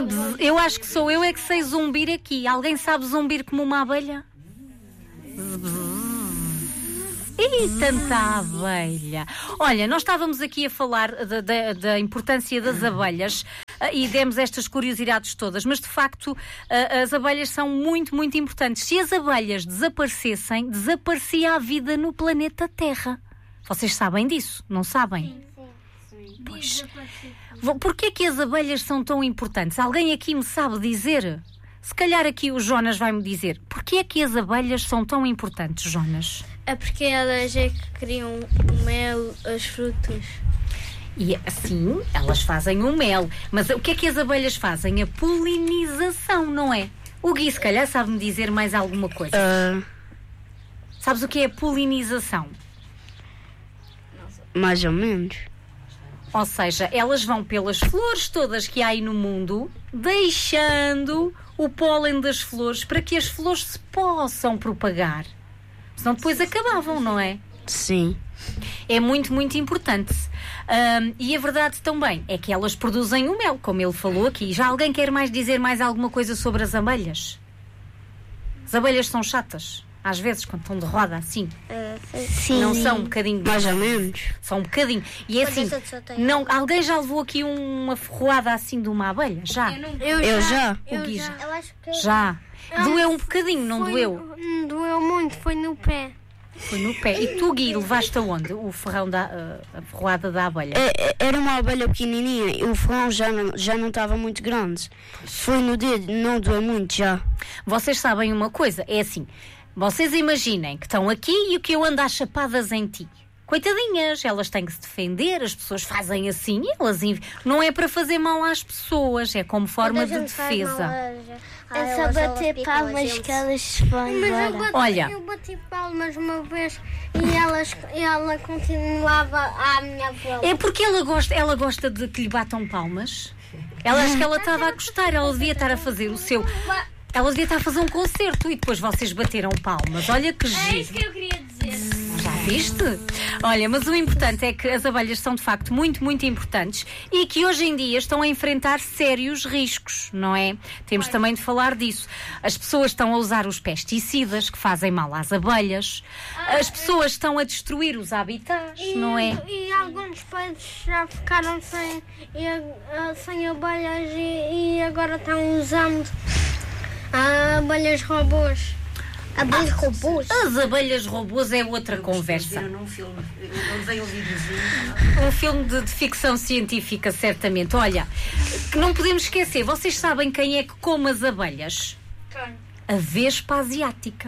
Eu acho que sou eu é que sei zumbir aqui. Alguém sabe zumbir como uma abelha? E tanta abelha. Olha, nós estávamos aqui a falar da importância das abelhas e demos estas curiosidades todas, mas de facto as abelhas são muito, muito importantes. Se as abelhas desaparecessem, desaparecia a vida no planeta Terra. Vocês sabem disso, não sabem? Sim. Pois. Porquê que as abelhas são tão importantes? Alguém aqui me sabe dizer? Se calhar aqui o Jonas vai-me dizer. Porquê é que as abelhas são tão importantes, Jonas? É porque elas é que criam o mel, as frutas. E assim, elas fazem o mel. Mas o que é que as abelhas fazem? A polinização, não é? O Gui, se calhar, sabe-me dizer mais alguma coisa. Sabes o que é a polinização? Mais ou menos. Ou seja, elas vão pelas flores todas que há aí no mundo, deixando o pólen das flores para que as flores se possam propagar. Senão depois acabavam, não é? Sim. É muito, muito importante. E a verdade também é que elas produzem o mel, como ele falou aqui. Já alguém quer dizer mais alguma coisa sobre as abelhas? As abelhas são chatas. Às vezes, quando estão de roda assim. Sim. Não são um bocadinho. Mais ou menos. São um bocadinho. E é assim, não, alguém já levou aqui uma ferroada assim de uma abelha? Já? Eu já. O Gui já. Eu acho que Já. Doeu um bocadinho, não doeu? Doeu muito, foi no pé. Foi no pé. E tu, Gui, levaste aonde? O ferrão a ferroada da abelha? Era uma abelha pequenininha e o ferrão já não estava muito grande. Foi no dedo, não doeu muito já. Vocês sabem uma coisa, é assim, vocês imaginem que estão aqui e o que eu ando às chapadas em ti. Coitadinhas, elas têm que se defender, as pessoas fazem assim e elas não é para fazer mal às pessoas, é como forma de defesa. É só bater palmas que elas se vão embora. Olha, Eu bati palmas uma vez e ela continuava à minha volta. é porque ela gosta de que lhe batam palmas. Ela acho que ela estava a gostar, ela devia estar a fazer o seu. Ela devia estar a fazer um concerto e depois vocês bateram palmas. Olha que giro. É isso que eu queria dizer. Já viste? Olha, mas o importante é que as abelhas são de facto muito, muito importantes e que hoje em dia estão a enfrentar sérios riscos, não é? Temos também de falar disso. As pessoas estão a usar os pesticidas que fazem mal às abelhas. As pessoas estão a destruir os habitats, não é? E alguns países já ficaram sem abelhas e agora estão usando abelhas robôs. Abelhas robôs? As abelhas robôs é outra conversa. Num filme, eu levei um videozinho. Um filme de ficção científica, certamente. Olha, que não podemos esquecer, vocês sabem quem é que come as abelhas? A vespa asiática.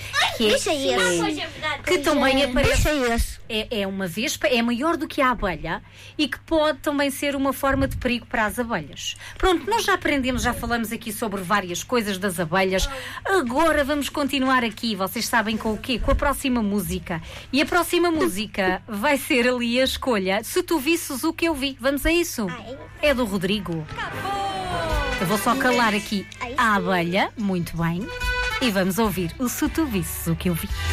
Que também aparece. É uma vespa, é maior do que a abelha e que pode também ser uma forma de perigo para as abelhas. Pronto, nós já aprendemos, já falamos aqui sobre várias coisas das abelhas. Agora vamos continuar aqui, vocês sabem com o quê? Com a próxima música. E a próxima música vai ser ali a escolha Se Tu Visses o Que Eu Vi. Vamos a isso? É do Rodrigo. Eu vou só calar aqui a abelha, muito bem. E vamos ouvir o Se Tu Visses o Que Eu Vi.